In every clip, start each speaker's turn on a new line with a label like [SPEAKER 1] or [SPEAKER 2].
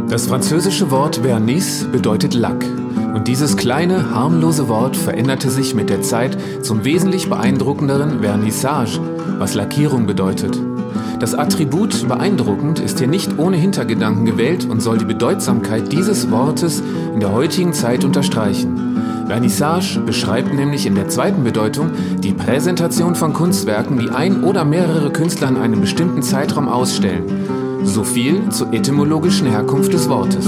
[SPEAKER 1] Das französische Wort Vernis bedeutet Lack. Und dieses kleine, harmlose Wort veränderte sich mit der Zeit zum wesentlich beeindruckenderen Vernissage, was Lackierung bedeutet. Das Attribut beeindruckend ist hier nicht ohne Hintergedanken gewählt und soll die Bedeutsamkeit dieses Wortes in der heutigen Zeit unterstreichen. Vernissage beschreibt nämlich in der zweiten Bedeutung die Präsentation von Kunstwerken, die ein oder mehrere Künstler in einem bestimmten Zeitraum ausstellen. So viel zur etymologischen Herkunft des Wortes.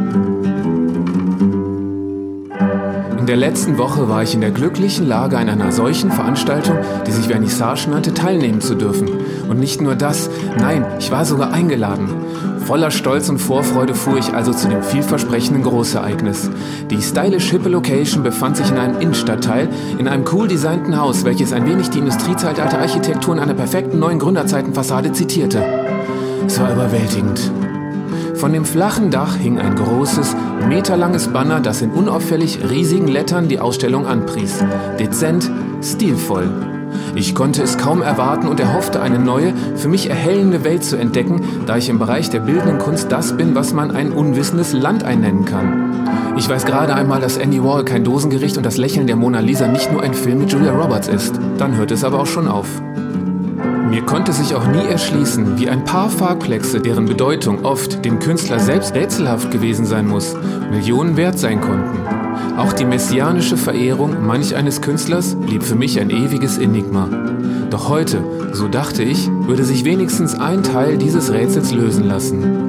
[SPEAKER 1] In der letzten Woche war ich in der glücklichen Lage, an einer solchen Veranstaltung, die sich Vernissage nannte, teilnehmen zu dürfen. Und nicht nur das, nein, ich war sogar eingeladen. Voller Stolz und Vorfreude fuhr ich also zu dem vielversprechenden Großereignis. Die stylish hippe Location befand sich in einem Innenstadtteil, in einem cool designten Haus, welches ein wenig die Industriezeitalter-Architektur in einer perfekten neuen Gründerzeitenfassade zitierte. Es war überwältigend. Von dem flachen Dach hing ein großes, meterlanges Banner, das in unauffällig riesigen Lettern die Ausstellung anpries. Dezent, stilvoll. Ich konnte es kaum erwarten und erhoffte, eine neue, für mich erhellende Welt zu entdecken, da ich im Bereich der bildenden Kunst das bin, was man ein unwissendes Landei nennen kann. Ich weiß gerade einmal, dass Andy Warhol kein Dosengericht und das Lächeln der Mona Lisa nicht nur ein Film mit Julia Roberts ist. Dann hört es aber auch schon auf. Mir konnte sich auch nie erschließen, wie ein paar Farbkleckse, deren Bedeutung oft dem Künstler selbst rätselhaft gewesen sein muss, Millionen wert sein konnten. Auch die messianische Verehrung manch eines Künstlers blieb für mich ein ewiges Enigma. Doch heute, so dachte ich, würde sich wenigstens ein Teil dieses Rätsels lösen lassen.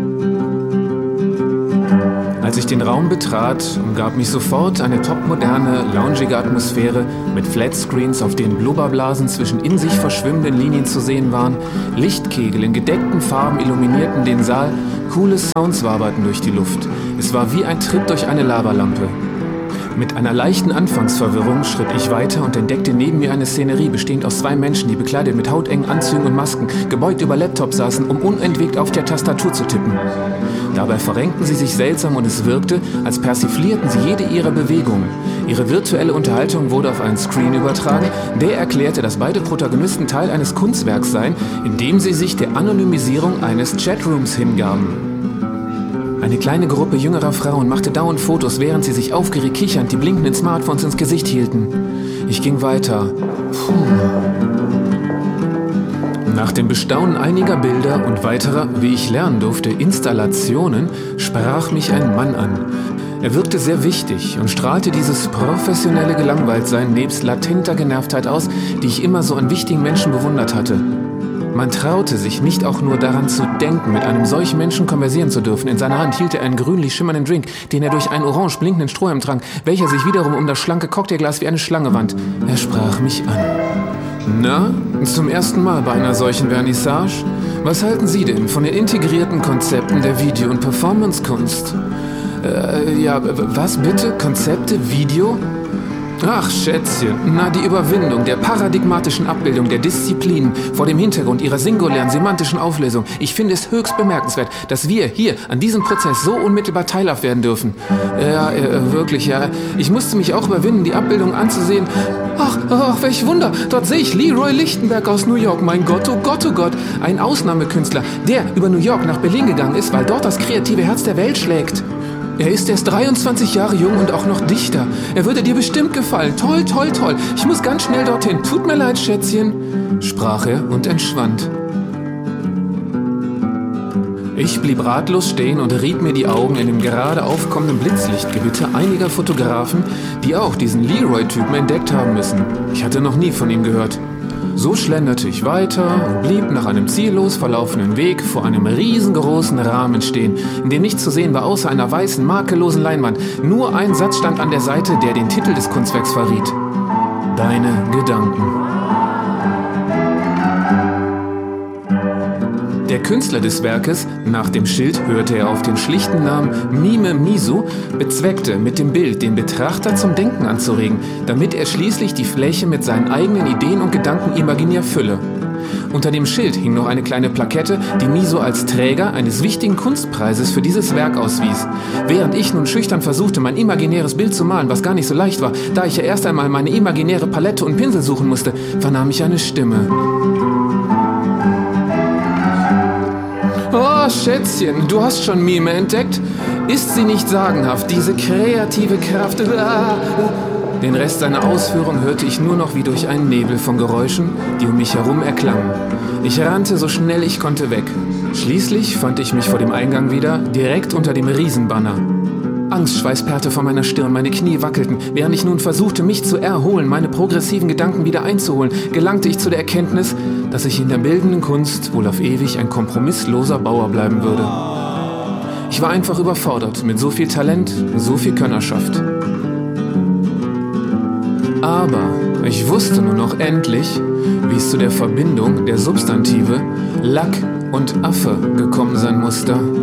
[SPEAKER 1] Als ich den Raum betrat, umgab mich sofort eine topmoderne, loungige Atmosphäre mit Flatscreens, auf denen Blubberblasen zwischen in sich verschwimmenden Linien zu sehen waren, Lichtkegel in gedeckten Farben illuminierten den Saal, coole Sounds waberten durch die Luft. Es war wie ein Trip durch eine Lavalampe. Mit einer leichten Anfangsverwirrung schritt ich weiter und entdeckte neben mir eine Szenerie, bestehend aus zwei Menschen, die bekleidet mit hautengen Anzügen und Masken, gebeugt über Laptops saßen, um unentwegt auf der Tastatur zu tippen. Dabei verrenkten sie sich seltsam und es wirkte, als persiflierten sie jede ihrer Bewegungen. Ihre virtuelle Unterhaltung wurde auf einen Screen übertragen, der erklärte, dass beide Protagonisten Teil eines Kunstwerks seien, indem sie sich der Anonymisierung eines Chatrooms hingaben. Eine kleine Gruppe jüngerer Frauen machte dauernd Fotos, während sie sich aufgeregt kichernd die blinkenden Smartphones ins Gesicht hielten. Ich ging weiter. Nach dem Bestaunen einiger Bilder und weiterer, wie ich lernen durfte, Installationen, sprach mich ein Mann an. Er wirkte sehr wichtig und strahlte dieses professionelle Gelangweiltsein nebst latenter Genervtheit aus, die ich immer so an wichtigen Menschen bewundert hatte. Man traute sich nicht auch nur daran zu denken, mit einem solchen Menschen konversieren zu dürfen. In seiner Hand hielt er einen grünlich schimmernden Drink, den er durch einen orange blinkenden Strohhalm trank, welcher sich wiederum um das schlanke Cocktailglas wie eine Schlange wand. Er sprach mich an. Na, zum ersten Mal bei einer solchen Vernissage? Was halten Sie denn von den integrierten Konzepten der Video- und Performancekunst? Was bitte? Konzepte? Video? Ach, Schätzchen, na die Überwindung der paradigmatischen Abbildung der Disziplinen vor dem Hintergrund ihrer singulären semantischen Auflösung. Ich finde es höchst bemerkenswert, dass wir hier an diesem Prozess so unmittelbar teilhaft werden dürfen. Wirklich. Ich musste mich auch überwinden, die Abbildung anzusehen. Ach, welch Wunder, dort sehe ich Leroy Lichtenberg aus New York. Mein Gott, oh Gott, oh Gott. Ein Ausnahmekünstler, der über New York nach Berlin gegangen ist, weil dort das kreative Herz der Welt schlägt. Er ist erst 23 Jahre jung und auch noch Dichter. Er würde dir bestimmt gefallen. Toll, toll, toll. Ich muss ganz schnell dorthin. Tut mir leid, Schätzchen, sprach er und entschwand. Ich blieb ratlos stehen und rieb mir die Augen in dem gerade aufkommenden Blitzlichtgewitter einiger Fotografen, die auch diesen Leroy-Typen entdeckt haben müssen. Ich hatte noch nie von ihm gehört. So schlenderte ich weiter und blieb nach einem ziellos verlaufenden Weg vor einem riesengroßen Rahmen stehen, in dem nichts zu sehen war außer einer weißen, makellosen Leinwand. Nur ein Satz stand an der Seite, der den Titel des Kunstwerks verriet. Deine Gedanken. Der Künstler des Werkes, nach dem Schild hörte er auf den schlichten Namen Mime Misu, bezweckte mit dem Bild den Betrachter zum Denken anzuregen, damit er schließlich die Fläche mit seinen eigenen Ideen und Gedanken imaginär fülle. Unter dem Schild hing noch eine kleine Plakette, die Misu als Träger eines wichtigen Kunstpreises für dieses Werk auswies. Während ich nun schüchtern versuchte, mein imaginäres Bild zu malen, was gar nicht so leicht war, da ich ja erst einmal meine imaginäre Palette und Pinsel suchen musste, vernahm ich eine Stimme. Oh, Ah, Schätzchen, du hast schon Mime entdeckt? Ist sie nicht sagenhaft, diese kreative Kraft? Den Rest seiner Ausführung hörte ich nur noch wie durch einen Nebel von Geräuschen, die um mich herum erklangen. Ich rannte so schnell ich konnte weg. Schließlich fand ich mich vor dem Eingang wieder, direkt unter dem Riesenbanner. Angstschweiß perlte vor meiner Stirn, meine Knie wackelten. Während ich nun versuchte, mich zu erholen, meine progressiven Gedanken wieder einzuholen, gelangte ich zu der Erkenntnis, dass ich in der bildenden Kunst wohl auf ewig ein kompromissloser Bauer bleiben würde. Ich war einfach überfordert mit so viel Talent, so viel Könnerschaft. Aber ich wusste nun noch endlich, wie es zu der Verbindung der Substantive Lack und Affe gekommen sein musste.